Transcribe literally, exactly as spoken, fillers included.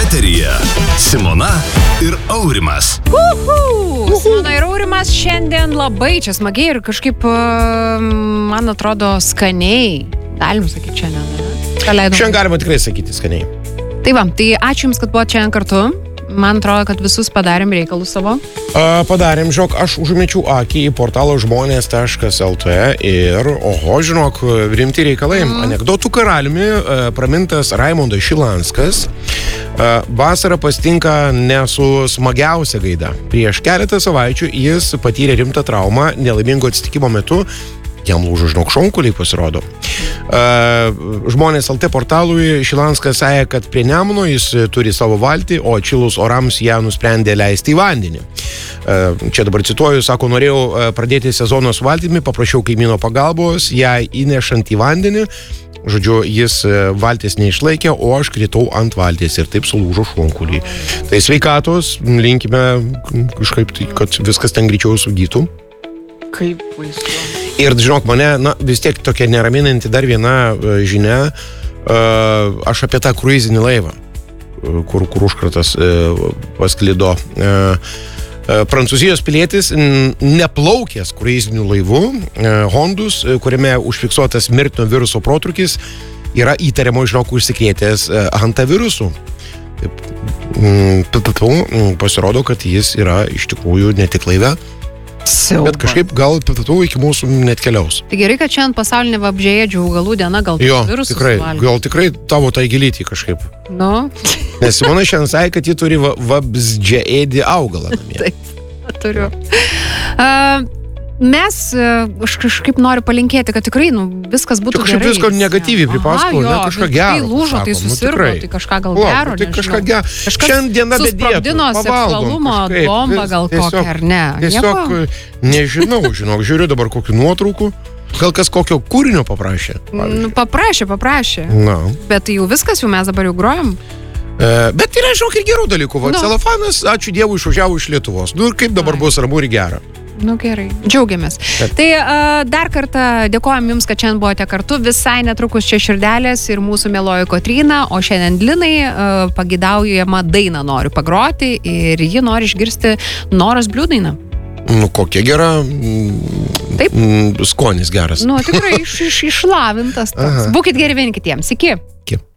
Eteryje Simona ir Aurimas. Uhu! Simona ir Aurimas šiandien labai čia smagiai ir kažkaip, man atrodo, skaniai. Galim sakyti šiandien, ne? Šiandien galima tikrai sakyti skaniai. Tai va, tai ačiū Jums, kad buvote šiandien kartu. Man atrodo, kad visus padarėm reikalus savo. A, padarėm, žinok, aš užmečiau akį į portalą žmonės taškas lt ir, oho, žinok, rimti reikalai. Mm. Anekdotų karaliumi pramintas Raimondas Šilanskas vasarą pasitinka ne su smagiausia gaida. Prieš keletą savaičių jis patyrė rimtą traumą nelaimingo atsitikimo metu. Jam lūžo, žinok, šonkuliai pasirodo. Uh, žmonės lt portalui Šilanskas sąja, kad prie Nemuno jis turi savo valtį, o atšilus orams ją nusprendė leisti į vandenį. Uh, čia dabar cituoju, sako, norėjau uh, pradėti sezoną su valtimi, paprašiau kaimyno pagalbos, ją įnešant į vandenį. Žodžiu, jis uh, valtis neišlaikė, o aš kritau ant valties ir taip sulūžo šonkuliai. Tai sveikatos, linkime kažkaip, tai, kad viskas ten greičiau sugytų. Kaip baisu. Ir, žinok, mane, na, vis tiek tokia neraminanti dar viena uh, žinia, uh, aš apie tą kruizinį laivą, uh, kur, kur užkratas uh, pasklido. Uh, uh, Prancūzijos pilietis n- neplaukęs kruiziniu laivu, uh, Hondus, uh, kuriame užfiksuotas mirtino viruso protrūkis, yra įtariamo, žinok, užsikrėtęs uh, hantavirusu. Taip, mm, pasirodo, kad jis yra iš tikrųjų ne tik laive, Siauba. bet kažkaip gal patatų iki mūsų net keliaus. Tai gerai, kad šiandien pasaulinė vabzdžiaėdžių augalų diena, gal Jo, virusus tikrai, suvalgė. gal tikrai tavo tai gilytį kažkaip. Nu, Nes Simona šiandien sakė, kad ji turi va- vabzdžiaėdį augalą namie. taip, turiu. Uh, mes, uh, aš kažkaip noriu palinkėti, kad tikrai, nu, viskas būtų Čia kažkaip gerai. visko visiems. negatyviai pripasakojau, Aha, ne, jo, kažką tai gero lūžo, tai pasakom, nu, susirgo, tikrai. tai kažką gal O, gero, tai kažką nežinau. gero. Kažkas Šiandiena be susprogdino dietų, pavalgom seksualumo kažkaip, bombą vis- gal tiesiog- kokią, ar ne? Tiesiog, Nieko? nežinau, žinok, žiūriu dabar kokių nuotraukų. Gal kas kokio kūrinio paprašė? Nu, paprašė, paprašė. Na. Bet tai jau viskas, jau mes dabar jau grojam. E, bet yra, žinok, ir gerų dalykų. Va, Nu. celofanas, ačiū Dievui, išvažiavo iš Lietuvos. Nu ir kaip dabar Ai. bus ramu ir gera. Nu gerai, džiaugiamės. Bet- Tai uh, dar kartą dėkojom Jums, kad šiandien buvote kartu. Visai netrukus čia Širdelės ir mūsų mieloji Kotryna, o šiandien Linai uh, pagidaujama dainą noriu pagroti ir ji nori išgirsti Noros Bliu dainą. Nu, kokia gera. mm, Taip. mm, Skonis geras. Nu, tikrai iš, iš, išlavintas. toks. Aha. Būkit geri vieni kitiems. Iki. Iki.